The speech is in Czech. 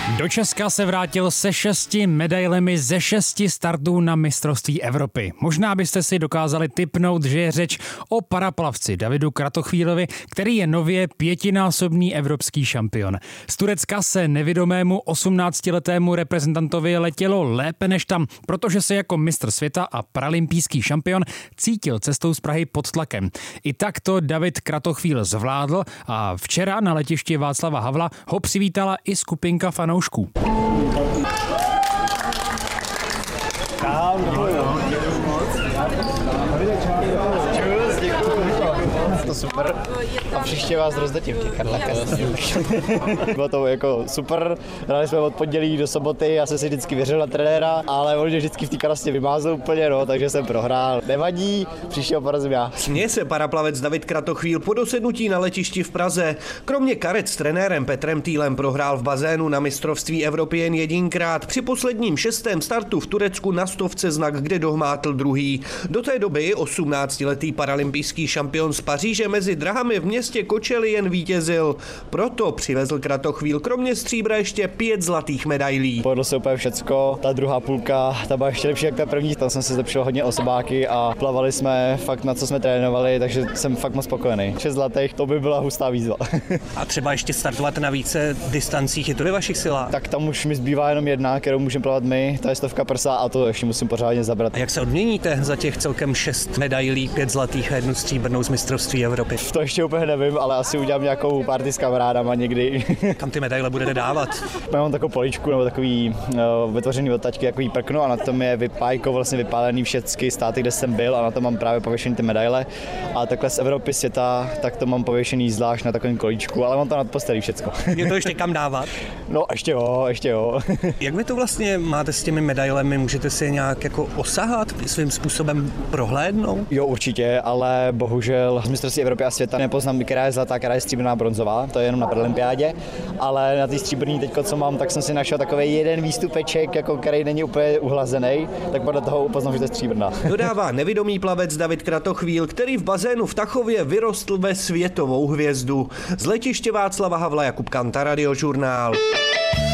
Do Česka se vrátil se 6 medailemi ze 6 startů na mistrovství Evropy. Možná byste si dokázali tipnout, že je řeč o paraplavci Davidu Kratochvílovi, který je nově 5násobný evropský šampion. Z Turecka se nevidomému 18letému reprezentantovi letělo lépe než tam, protože se jako mistr světa a paralympijský šampion cítil cestou z Prahy pod tlakem. I tak to David Kratochvíl zvládl a včera na letišti Václava Havla ho přivítala i skupinka fanoušků. To super a příště vás rozdetím v těch karlech. Bylo to jako super, hráli jsme od pondělí do soboty, já jsem si vždycky věřil na trenéra, ale on mě vždycky v té karastě vymázl úplně, takže jsem prohrál. Nevadí, příště porazím já. Směje se paraplavec David Kratochvíl po dosednutí na letišti v Praze. Kromě karet s trenérem Petrem Týlem prohrál v bazénu na mistrovství Evropy jen jedinkrát. Při posledním 6. startu v Turecku na stovce znak, kde dohmátl druhý. Do té doby 18letý paralympijský šampion z Paříže mezi drahami v městě Kočeli jen vítězil. Proto přivezl Kratochvíl kromě stříbra ještě 5 zlatých medailí. Povedlo se úplně všecko, ta druhá půlka, ta byla ještě lepší jak ta první, tam jsem se zlepšil hodně osobáky a plavali jsme fakt na co jsme trénovali, takže jsem fakt moc spokojený. 6 zlatých, to by byla hustá výzva. A třeba ještě startovat na více distancích, je to ve vašich silách? Tak tam už mi zbývá jenom jedna, kterou můžeme plavat my, ta je 100 prsa a to ještě musím pořádně zabrat. A jak se odměníte za těch celkem 6 medailí, 5 zlatých a 1 stříbrnou z mistrovství Evropy? To ještě úplně nevím, ale asi udělám nějakou party s kamarádama někdy. Kam ty medaile budete dávat? Mám takovou poličku nebo takový vytvořený od taťky, takový prkno a na tom je vypájko vlastně vypálený všechny státy, kde jsem byl a na tom mám právě pověšený ty medaile. A takhle z Evropy světa, tak to mám pověšený zvlášť na takovém kolíčku, ale mám to nad postelí všecko. Je to ještě kam dávat? No ještě jo. Jak vy to vlastně máte s těmi medailemi? Můžete si je nějak jako osahat, svým způsobem prohlédnout? Jo, určitě, ale bohužel z mistrovství Evropy a světa nepoznám, která je zlatá, která je stříbrná, bronzová, to je jenom na paralympiádě, ale na té stříbrný teďko, co mám, tak jsem si našel takový jeden výstupeček, jako který není úplně uhlazený, tak podle toho upoznám, že to je stříbrná. Dodává nevidomý plavec David Kratochvíl, který v bazénu v Tachově vyrostl ve světovou hvězdu. Z letiště Václava Havla Jakub Kanta, Radiožurnál.